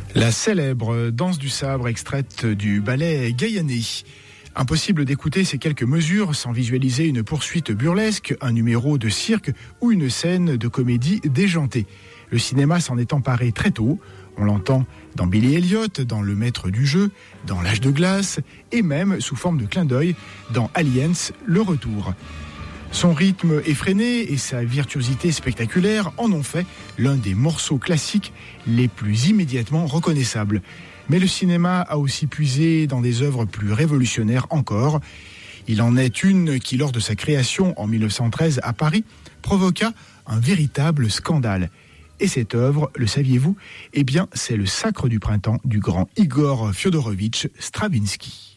La célèbre danse du sabre extraite du ballet Gaïané. Impossible d'écouter ces quelques mesures sans visualiser une poursuite burlesque, un numéro de cirque ou une scène de comédie déjantée. Le cinéma s'en est emparé très tôt. On l'entend dans Billy Elliot, dans Le Maître du Jeu, dans L'Âge de glace et même sous forme de clin d'œil dans Aliens, le retour. Son rythme effréné et sa virtuosité spectaculaire en ont fait l'un des morceaux classiques les plus immédiatement reconnaissables. Mais le cinéma a aussi puisé dans des œuvres plus révolutionnaires encore. Il en est une qui, lors de sa création en 1913 à Paris, provoqua un véritable scandale. Et cette œuvre, le saviez-vous ? Eh bien, c'est le Sacre du printemps du grand Igor Fiodorovitch Stravinsky.